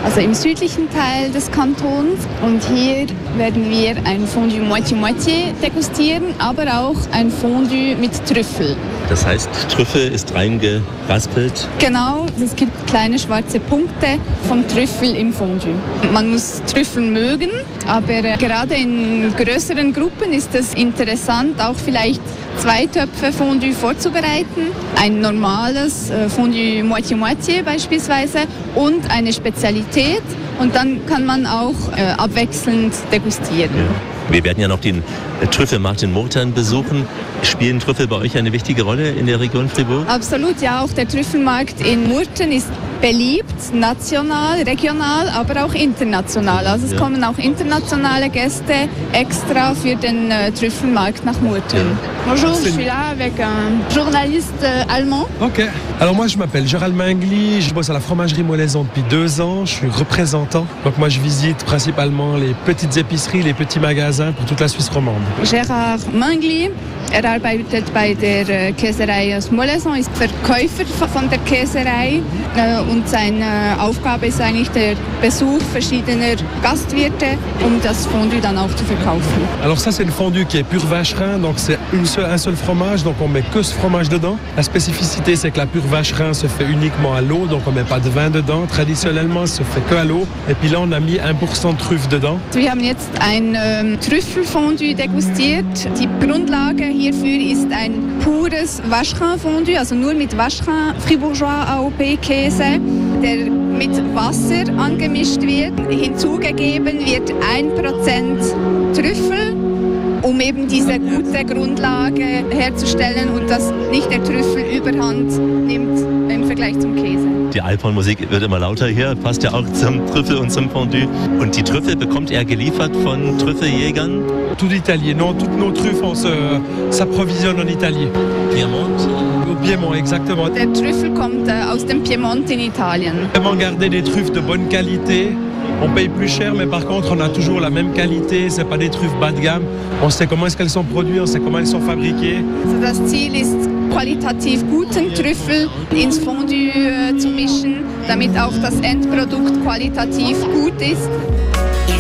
also im südlichen Teil des Kantons. Und hier werden wir ein Fondue Moitié-Moitié degustieren, aber auch ein Fondue mit Trüffel. Das heißt, Trüffel ist reingeraspelt? Genau, es gibt kleine schwarze Punkte vom Trüffel im Fondue. Man muss Trüffel mögen, aber gerade in größeren Gruppen ist es interessant, auch vielleicht 2 Töpfe Fondue vorzubereiten. Ein normales Fondue Moitié-Moitié beispielsweise und eine Spezialität. Und dann kann man auch abwechselnd degustieren. Ja. Wir werden ja noch den Trüffelmarkt in Murten besuchen. Spielen Trüffel bei euch eine wichtige Rolle in der Region Fribourg? Absolut, ja. Auch der Trüffelmarkt in Murten ist beliebt, national, regional, aber auch international. Also es kommen auch internationale Gäste extra für den Trüffelmarkt nach Murten. Ja. Bonjour, je suis là avec un journaliste allemand. Ok. Alors moi je m'appelle Gérald Mingli, je bosse à la fromagerie Molaison depuis 2 ans, je suis représentant. Donc moi je visite principalement les petites épiceries, les petits magasins pour toute la Suisse romande. Gérard Mingli, arbeitet bei der Käserei aus Molaison, ist Verkäufer von der Käserei und seine Aufgabe ist eigentlich der Besuch verschiedener Gastwirte, um das Fondue dann auch zu verkaufen. Alors ça c'est une fondue qui est pure vacherin, donc c'est un seul fromage, donc on met que ce fromage dedans. La spécificité c'est que la pure vacherin se fait uniquement à l'eau, donc on met pas de vin dedans. Traditionnellement se fait que à l'eau. Et puis là on a mis 1% de truffe dedans. Wir haben jetzt ein Trüffelfondue degustiert. Die Grundlage hierfür ist ein pures Vacherin-Fondue, also nur mit Vacherin Fribourgeois AOP-Käse, der mit Wasser angemischt wird. Hinzugegeben wird 1% Trüffel, um eben diese gute Grundlage herzustellen und dass nicht der Trüffel überhand nimmt im Vergleich zum Käse. Die Alphorn-Musik wird immer lauter hier, passt ja auch zum Trüffel und zum Fondue. Und die Trüffel bekommt er geliefert von Trüffeljägern? Tout d'Italie, non, toutes nos truffes on s'approvisionne en Italie. Piemont? Au Piemont, exactement. Der Trüffel kommt aus dem Piemont in Italien. Vraiment garder des truffes de bonne qualité. On paye plus cher, mais par contre, on a toujours la même qualité. C'est pas des truffes bas de gamme. On sait comment est-ce qu'elles sont produites, on sait comment elles sont fabriquées. Also das Ziel ist, qualitativ guten Trüffel ins Fondue zu mischen, damit auch das Endprodukt qualitativ gut ist.